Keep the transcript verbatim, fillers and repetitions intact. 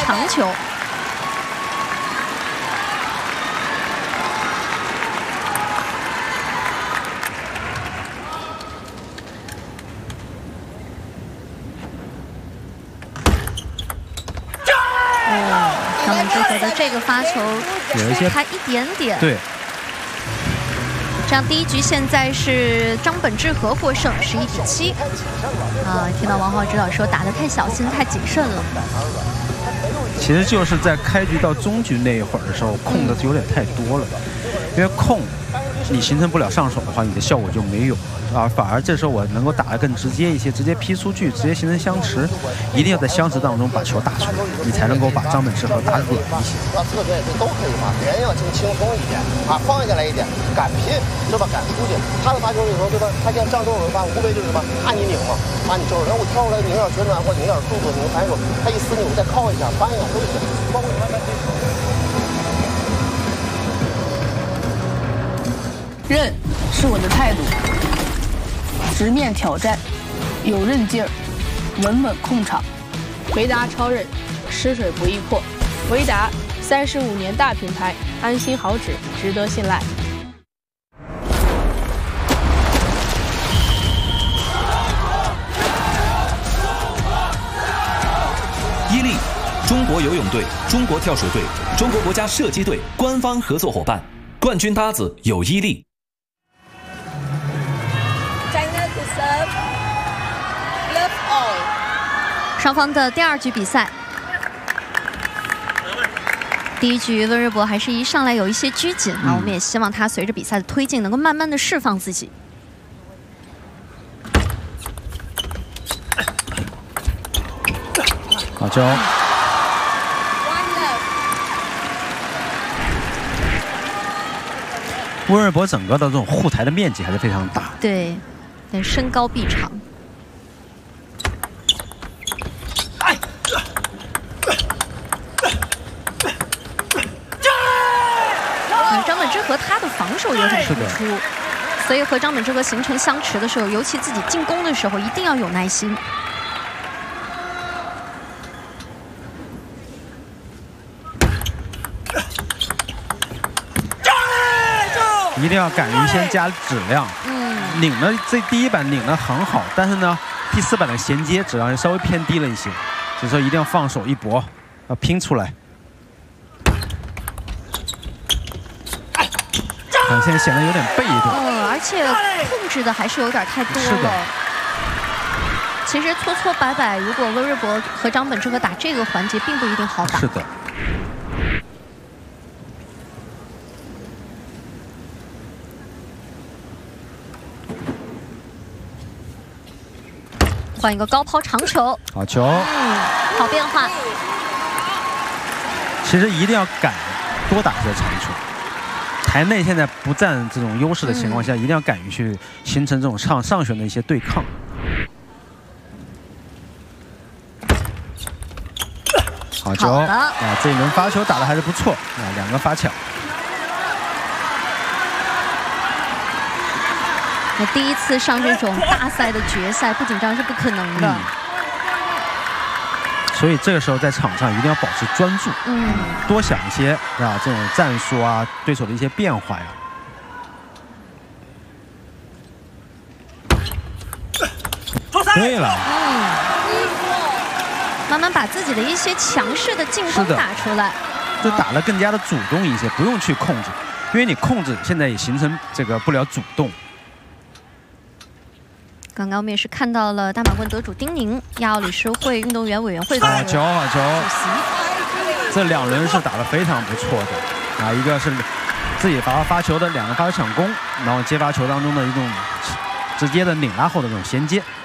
长球。 张本智和的这个发球有一些差一点点， 对。 这样第一局现在是张本智和获胜，十一比七。啊，听到王浩指导说打得太小心、太谨慎了。 其实就是在开局到中局那一会儿的时候，控的有点太多了，因为控你形成不了上手的话，你的效果就没有。 啊，反而这时候我能够打得更直接一些，直接劈出去，直接形成相持，一定要在相持当中把球打出来，你才能够把张本智和打软一些。 要侧边这都可以嘛，人要轻轻松一点啊，放下来一点，敢拼对吧？敢出去。他的发球有时候对吧？他像上周有人发，无非就是什么，怕你拧嘛，怕你周然后我跳出来拧点旋转或拧点速度，拧反手，他一撕你，我再靠一下，翻一下都行，包括你慢慢接球。 韧是我的态度。 直面挑战，有韧劲儿，稳稳控场。 维达超韧，吃水不易破。维达三十五年大品牌，安心好纸，值得信赖。 伊利，中国游泳队、中国跳水队、中国国家射击队官方合作伙伴，冠军搭子有伊利。 双方的第二局比赛，第一局温热博还是一上来有一些拘谨啊，嗯、我们也希望他随着比赛的推进，能够慢慢的释放自己。 好球！温热博整个的这种护台的面积还是非常大， 对，但身高臂长。 张本智和他的防守也很突出，所以和张本智和形成相持的时候，尤其自己进攻的时候，一定要有耐心。 一定要敢于先加质量。嗯，拧的这第一板拧的很好，但是呢，第四板的衔接质量稍微偏低了一些，所以说一定要放手一搏，要拼出来。 现在显得有点被动， 嗯，而且控制的还是有点太多了。其实搓搓摆摆，如果温热博和张本智和打这个环节，并不一定好打。 是的。 换一个高抛长球， 好球， 嗯，好变化。 其实一定要敢多打这些长球。 台内现在不占这种优势的情况下，嗯、一定要敢于去形成这种上上旋的一些对抗。好球！啊，这一轮发球打得还是不错啊，两个发抢。 那第一次上这种大赛的决赛，不紧张是不可能的。嗯所以这个时候在场上一定要保持专注，嗯，多想一些啊，这种战术啊，对手的一些变化呀。对了，嗯， 慢慢把自己的一些强势的进攻打出来， 就打得更加的主动一些，不用去控制，因为你控制现在也形成这个不了主动。 刚刚我们也是看到了大满贯得主丁宁、亚奥理事会运动员委员会的好球好球，这两轮是打得非常不错的啊！一个是自己发发球的两个发球抢攻，然后接发球当中的一种直接的拧拉后的这种衔接。